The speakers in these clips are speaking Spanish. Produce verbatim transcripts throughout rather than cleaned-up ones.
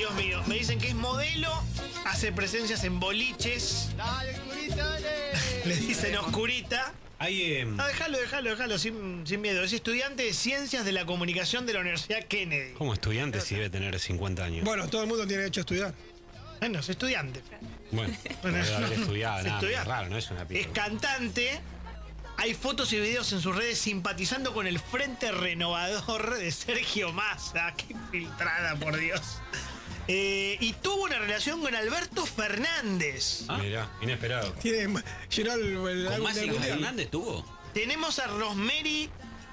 Dios mío. Me dicen que es modelo, hace presencias en boliches. Dale, Oscurita, dale. Le dicen Oscurita. Ahí, eh, No, déjalo, déjalo, déjalo, sin, sin miedo. Es estudiante de Ciencias de la Comunicación de la Universidad Kennedy. como estudiante sí debe tener cincuenta años. Bueno, todo el mundo tiene derecho a estudiar. Bueno, es estudiante. Bueno, Bueno, debe haber estudiado, es nada, estudiante. raro, no es una piba. Es cantante. Hay fotos y videos en sus redes simpatizando con el Frente Renovador de Sergio Massa. Qué filtrada, por Dios. Eh, y tuvo una relación con Alberto Fernández. Ah, mirá, inesperado. Tiene, llenó el, el ¿Con álbum Massa del y con mundial. Fernández tuvo? Tenemos a Rosemary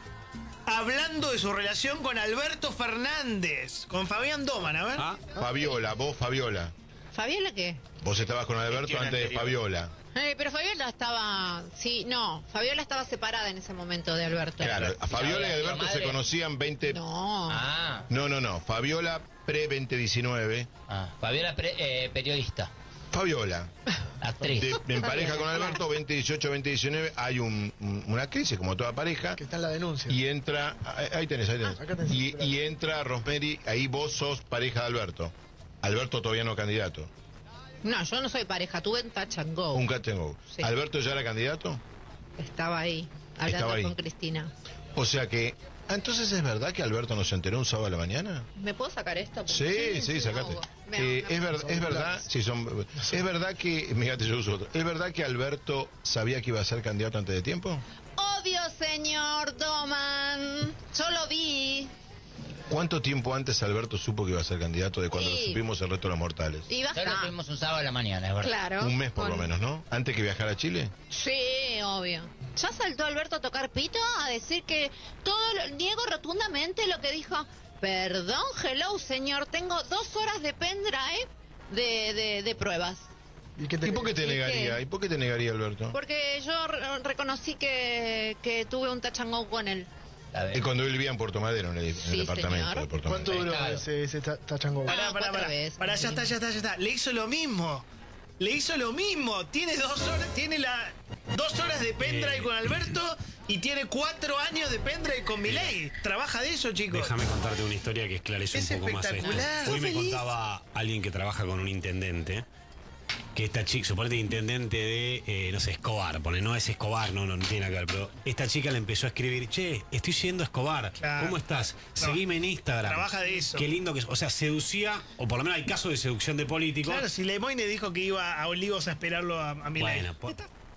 hablando de su relación con Alberto Fernández. Con Fabián Doman, a ver. Ah, Fabiola, vos Fabiola. ¿Fabiola qué? Vos estabas con Alberto antes de Fabiola. Eh, pero Fabiola estaba... Sí, no, Fabiola estaba separada en ese momento de Alberto. Claro, a Fabiola y ¿La Alberto se madre? conocían veinte... No. Ah, No, no, no. Fabiola pre-veinte diecinueve. ah. Fabiola, pre- eh, periodista, Fabiola. actriz. De- en pareja con Alberto, veinte dieciocho, veinte diecinueve, hay un- un- una crisis, como toda pareja. Que está en la denuncia. Y entra... ahí- Ahí tenés, ahí tenés. Acá tenés. Y, y entra Rosemary, ahí vos sos pareja de Alberto. Alberto todavía no candidato. No, yo no soy pareja, tuve un touch and go. Un catch and go. Sí. ¿Alberto ya era candidato? Estaba ahí, hablando Estaba ahí. con Cristina. O sea que... ah, entonces es verdad que Alberto no se enteró un sábado a la mañana. ¿Me puedo sacar esto? Sí, sí, sacate. Me Eh, ahogo. es, ver- es verdad, sí, son, es verdad que, fíjate, yo uso otro. ¿Es verdad que Alberto sabía que iba a ser candidato antes de tiempo? Obvio, señor Doman. Yo lo vi. ¿Cuánto tiempo antes Alberto supo que iba a ser candidato de cuando Sí. lo supimos el resto de los mortales? Y Ya lo basta. tuvimos un sábado a la mañana, es verdad. Claro. Un mes por lo Con- menos, ¿no? Antes que viajara a Chile. Sí, obvio. Ya saltó Alberto a tocar pito a decir que todo lo, niego rotundamente lo que dijo. Perdón, hello, señor, tengo dos horas de pendrive de, de, de pruebas. ¿Y qué te- ¿Y por qué te ¿Y qué? negaría? ¿Y por qué te negaría Alberto? Porque yo re- reconocí que, que tuve un touch and go con él. La Es ve- cuando él vivía en Puerto Madero, en el, en el Sí, departamento señor. de Puerto ¿Cuánto Madero. duró Claro. ese, ese ta- touch and go? Pará, No, pará, cuatro pará. veces, Pará, ya sí. está, ya está, ya está. Le hizo lo mismo. Le hizo lo mismo. Tiene dos horas, tiene la dos horas de pendrive Eh. con Alberto y tiene cuatro años de pendrive con Milei. Trabaja de eso, chicos. déjame contarte una historia que esclarece Es un poco más esto. espectacular. Hoy me ¿Sos feliz? contaba alguien que trabaja con un intendente que esta chica, suponete intendente de, eh, no sé, Escobar, pone, no es Escobar, no, no, no tiene nada que ver, pero esta chica le empezó a escribir, che, estoy siendo Escobar, Claro. ¿cómo estás? No. Seguime en Instagram. Trabaja de eso. Qué lindo que es, o sea, seducía, o por lo menos hay casos de seducción de políticos. Claro, si Lemoyne dijo que iba a Olivos a esperarlo a, a Milei. Bueno, po-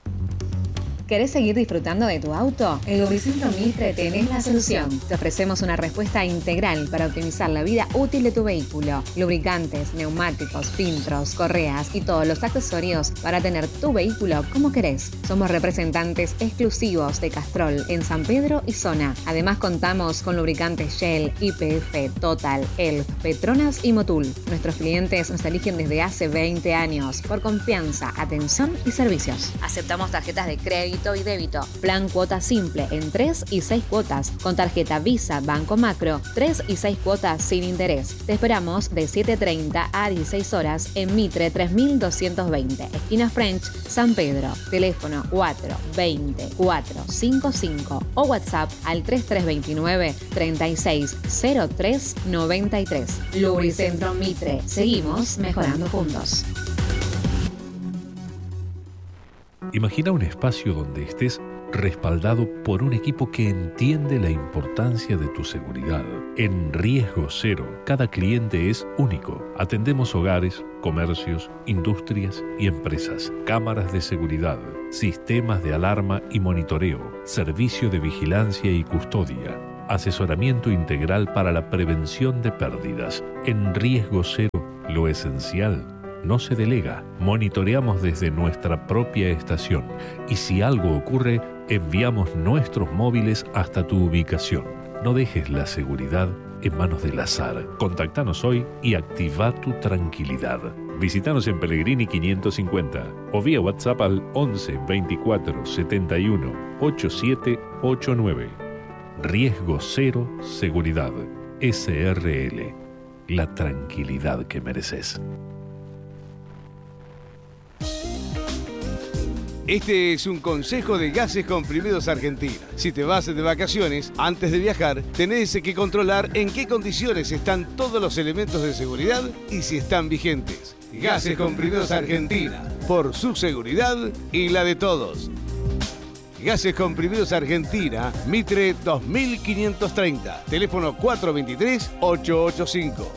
¿Querés seguir disfrutando de tu auto? En Lubricentro Mitre tenés la solución. Te ofrecemos una respuesta integral para optimizar la vida útil de tu vehículo. Lubricantes, neumáticos, filtros, correas y todos los accesorios para tener tu vehículo como querés. Somos representantes exclusivos de Castrol en San Pedro y zona. Además contamos con lubricantes Shell, Y P F, Total, Elf, Petronas y Motul. Nuestros clientes nos eligen desde hace veinte años por confianza, atención y servicios. Aceptamos tarjetas de crédito y débito. Plan cuota simple en tres y seis cuotas. Con tarjeta Visa Banco Macro, tres y seis cuotas sin interés. Te esperamos de siete treinta a dieciséis horas en Mitre tres mil doscientos veinte, esquina French, San Pedro. Teléfono cuatro veinte cuatro cincuenta y cinco o WhatsApp al treinta y tres veintinueve treinta y seis cero tres noventa y tres. Lubricentro Mitre. Seguimos mejorando juntos. Imagina un espacio donde estés respaldado por un equipo que entiende la importancia de tu seguridad. En Riesgo Cero, cada cliente es único. Atendemos hogares, comercios, industrias y empresas, cámaras de seguridad, sistemas de alarma y monitoreo, servicio de vigilancia y custodia, asesoramiento integral para la prevención de pérdidas. En Riesgo Cero, lo esencial no se delega. Monitoreamos desde nuestra propia estación y si algo ocurre, enviamos nuestros móviles hasta tu ubicación. No dejes la seguridad en manos del azar. Contactanos hoy y activa tu tranquilidad. Visítanos en Pellegrini quinientos cincuenta o vía WhatsApp al once veinticuatro setenta y uno ochenta y siete ochenta y nueve. Riesgo Cero Seguridad. S R L. La tranquilidad que mereces. Este es un consejo de Gases Comprimidos Argentina. Si te vas de vacaciones, antes de viajar, tenés que controlar en qué condiciones están todos los elementos de seguridad y si están vigentes. Gases Comprimidos Argentina, por su seguridad y la de todos. Gases Comprimidos Argentina, Mitre dos mil quinientos treinta, teléfono cuatro dos tres, ocho ocho cinco.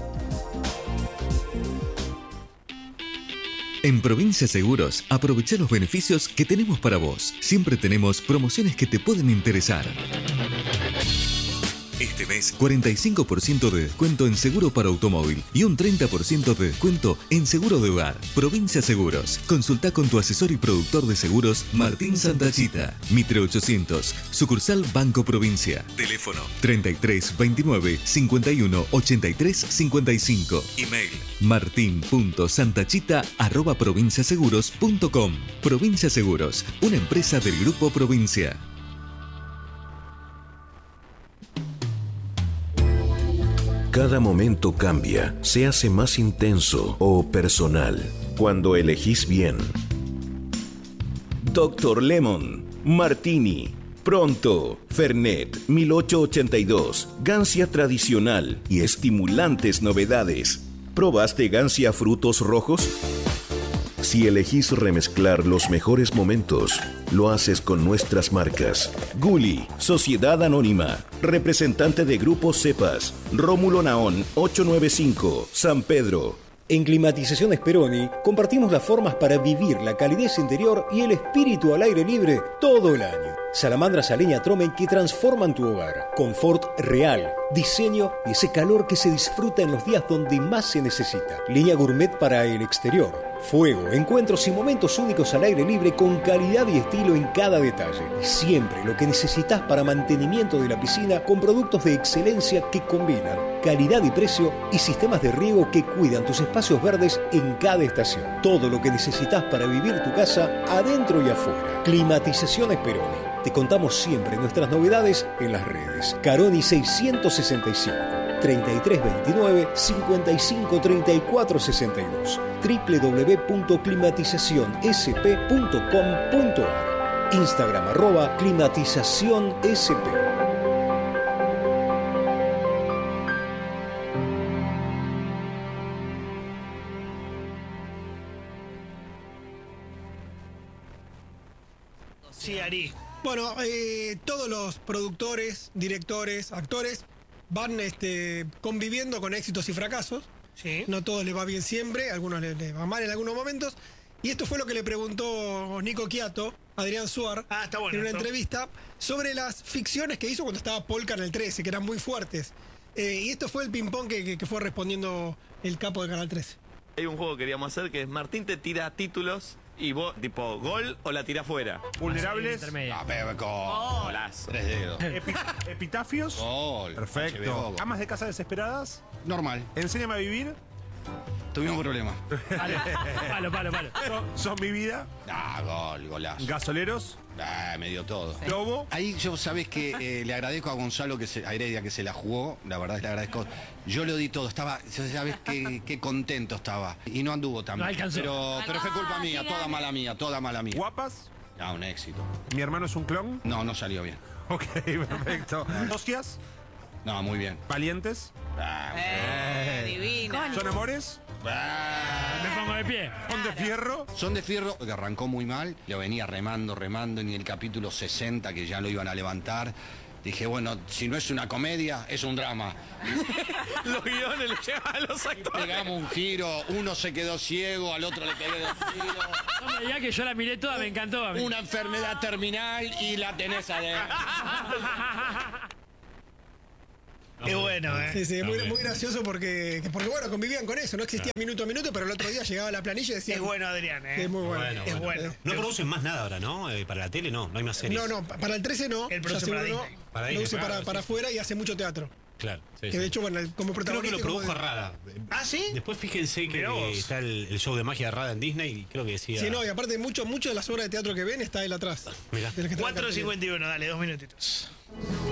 En Provincia Seguros, aprovecha los beneficios que tenemos para vos. Siempre tenemos promociones que te pueden interesar. Este mes, cuarenta y cinco por ciento de descuento en seguro para automóvil y un treinta por ciento de descuento en seguro de hogar. Provincia Seguros. Consulta con tu asesor y productor de seguros, Martín Santachita. Mitre ochocientos, sucursal Banco Provincia. Teléfono treinta y tres veintinueve cincuenta y uno ochenta y tres cincuenta y cinco. Email martin punto santachita arroba provinciaseguros punto com. Provincia Seguros, una empresa del Grupo Provincia. Cada momento cambia, se hace más intenso o personal cuando elegís bien. Doctor Lemon, Martini, Pronto, Fernet mil ochocientos ochenta y dos, Gancia tradicional y estimulantes novedades. ¿Probaste Gancia frutos rojos? Si elegís remezclar los mejores momentos, lo haces con nuestras marcas. Gulli, Sociedad Anónima, representante de Grupo Cepas, Rómulo Naón, ochocientos noventa y cinco, San Pedro. En Climatizaciones Peroni compartimos las formas para vivir la calidez interior y el espíritu al aire libre todo el año. Salamandras a leña Tromen que transforman tu hogar. Confort real, diseño y ese calor que se disfruta en los días donde más se necesita. Línea gourmet para el exterior. Fuego, encuentros y momentos únicos al aire libre con calidad y estilo en cada detalle. Y siempre lo que necesitas para mantenimiento de la piscina con productos de excelencia que combinan calidad y precio y sistemas de riego que cuidan tus espacios verdes en cada estación. Todo lo que necesitas para vivir tu casa adentro y afuera. Climatizaciones Peroni. Te contamos siempre nuestras novedades en las redes. Caroni seiscientos sesenta y cinco, treinta y tres veintinueve, cincuenta y cinco treinta y cuatro sesenta y dos. doble u doble u doble u punto climatización s p punto com punto a r. Instagram arroba climatización s p. Sí, Ari. Bueno, eh, todos los productores, directores, actores van este, conviviendo con éxitos y fracasos. Sí. No todos les va bien siempre, a algunos les, les va mal en algunos momentos. Y esto fue lo que le preguntó Nico Quiato a Adrián Suar ah, está bueno, en una ¿no? entrevista sobre las ficciones que hizo cuando estaba Polka en el trece, que eran muy fuertes. Eh, y esto fue el ping-pong que, que, que fue respondiendo el capo de Canal trece. Hay un juego que queríamos hacer que es Martín te tira títulos y vos, tipo, gol o la tira fuera. Vulnerables. Ah, pero gol. Golazo. Tres dedos. Epi- epitafios. Gol. Perfecto. ¿Amas de casa desesperadas? Normal. Enséñame a vivir. Tuvimos un problema. Palo, palo, palo. Son, son mi vida. Ah, gol, golazo. Gasoleros. Ah, me dio todo. Sí. Lobo. Ahí yo sabés que eh, le agradezco a Gonzalo que se, a Heredia que se la jugó, la verdad es que le agradezco. Yo lo di todo, estaba, sabés qué, qué contento estaba. Y no anduvo tan No bien. alcanzó. Pero, pero fue culpa mía, toda mala mía, toda mala mía. ¿Guapas? Ah, un éxito. ¿Mi hermano es un clon? No, no salió bien. Ok, perfecto. ¿Hostias? No, muy bien. ¿Valientes? Ah, Eh, divino. ¿Son amores? Ah. Me pongo de pie. ¿Son de fierro? Son de fierro, que arrancó muy mal, lo venía remando, remando, en el capítulo sesenta, que ya lo iban a levantar, dije, bueno, si no es una comedia, es un drama. Los guiones le llevan a los actores. Pegamos un giro, uno se quedó ciego, al otro le pegué dos tiros. No me digas que yo la miré toda, me encantó a mí. Una enfermedad terminal y la tenés adentro. Qué bueno, ¿eh? Sí, sí, muy, muy gracioso porque, porque, bueno, convivían con eso. No existía minuto a minuto, pero el otro día llegaba la planilla y decía. Es bueno, Adrián, ¿eh? Es muy bueno. Bueno, es bueno. bueno. No producen más nada ahora, ¿no? Eh, para la tele no, no hay más series. No, no, para el trece no. El ya produce para seguro no. Disney. Para Lo Disney, use claro, para, sí. para afuera y hace mucho teatro. Claro, sí, Que sí. de hecho, bueno, el- como Creo protagonista. que lo produjo como de- Rada. ¿Ah, sí? Después fíjense que Mirá vos. está el, el show de magia de Rada en Disney y creo que decía... Sí, no, y aparte, mucho, mucho de las obras de teatro que ven está él atrás. Mirá. De las que están en cuatro cartelera. cincuenta y uno, dale, dos minutitos.